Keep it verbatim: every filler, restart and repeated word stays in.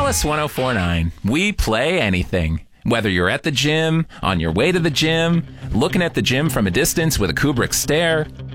Alice ten forty-nine. We play anything. Whether you're at the gym, on your way to the gym, looking at the gym from a distance with a Kubrick stare,